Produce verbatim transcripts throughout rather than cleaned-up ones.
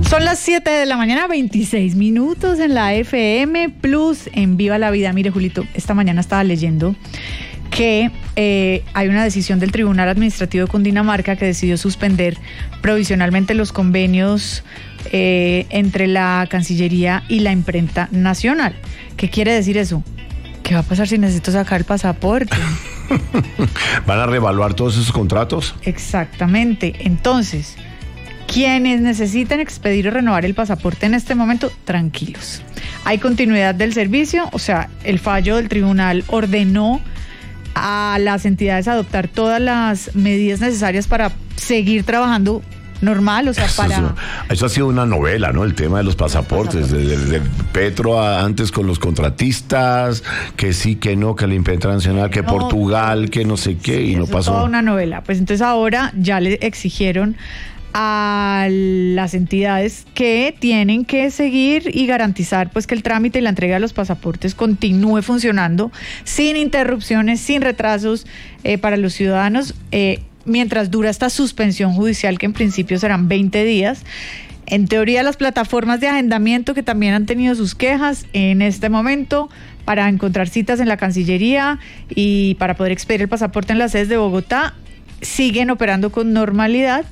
Son las siete de la mañana, veintiséis minutos en la F M Plus, en Viva la Vida. Mire, Julito, esta mañana estaba leyendo que eh, hay una decisión del Tribunal Administrativo de Cundinamarca que decidió suspender provisionalmente los convenios eh, entre la Cancillería y la Imprenta Nacional. ¿Qué quiere decir eso? ¿Qué va a pasar si necesito sacar el pasaporte? ¿Van a reevaluar todos esos contratos? Exactamente. Entonces, quienes necesiten expedir o renovar el pasaporte en este momento, tranquilos. Hay continuidad del servicio, o sea, el fallo del tribunal ordenó a las entidades adoptar todas las medidas necesarias para seguir trabajando normal, o sea, eso, para... Eso, eso ha sido una novela, ¿no? El tema de los pasaportes, de, de, de Petro a, antes con los contratistas, que sí, que no, que la Imprenta Nacional, que no, Portugal, que no sé qué, sí, y no pasó. Es toda una novela. Pues entonces ahora ya le exigieron a las entidades que tienen que seguir y garantizar pues que el trámite y la entrega de los pasaportes continúe funcionando sin interrupciones, sin retrasos eh, para los ciudadanos, eh, mientras dura esta suspensión judicial, que en principio serán veinte días. En teoría, las plataformas de agendamiento, que también han tenido sus quejas en este momento para encontrar citas en la Cancillería y para poder expedir el pasaporte en las sedes de Bogotá, siguen operando con normalidad.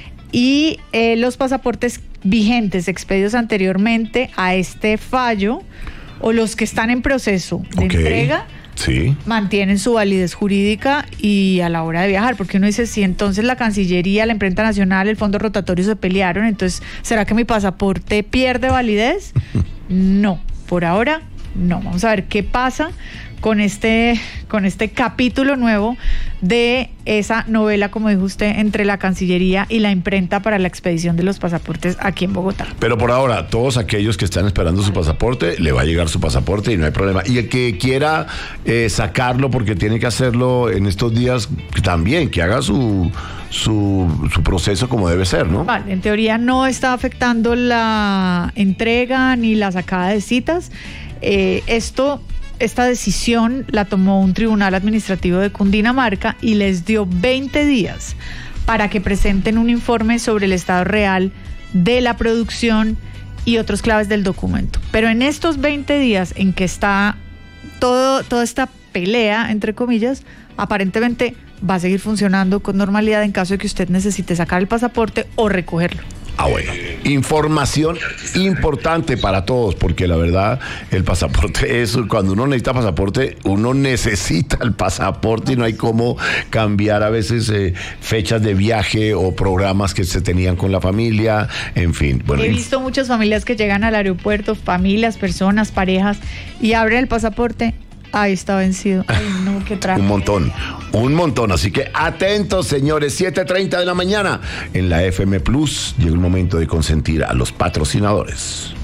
Y eh, los pasaportes vigentes expedidos anteriormente a este fallo, o los que están en proceso de okay. entrega, sí. mantienen su validez jurídica y a la hora de viajar, porque uno dice, si entonces la Cancillería, la Imprenta Nacional, el Fondo Rotatorio se pelearon, entonces, ¿será que mi pasaporte pierde validez? No, por ahora no. Vamos a ver qué pasa con este, con este capítulo nuevo de esa novela, como dijo usted, entre la Cancillería y la Imprenta para la expedición de los pasaportes aquí en Bogotá. Pero por ahora, todos aquellos que están esperando su pasaporte, le va a llegar su pasaporte y no hay problema. Y el que quiera eh, sacarlo, porque tiene que hacerlo en estos días también, que haga su, su, su proceso como debe ser, ¿no? Vale, en teoría no está afectando la entrega ni la sacada de citas. Eh, esto... Esta decisión la tomó un tribunal administrativo de Cundinamarca y les dio veinte días para que presenten un informe sobre el estado real de la producción y otros claves del documento. Pero en estos veinte días en que está todo, toda esta pelea, entre comillas, aparentemente va a seguir funcionando con normalidad en caso de que usted necesite sacar el pasaporte o recogerlo. Ah, bueno. Información importante para todos, porque la verdad, el pasaporte es, cuando uno necesita pasaporte, uno necesita el pasaporte y no hay cómo cambiar a veces eh, fechas de viaje o programas que se tenían con la familia, en fin. Bueno, he visto muchas familias que llegan al aeropuerto, familias, personas, parejas, y abren el pasaporte. Ay, está vencido. Ay, no, qué trágico. Un montón, un montón. Así que atentos, señores. siete treinta de la mañana en la F M Plus. Llega el momento de consentir a los patrocinadores.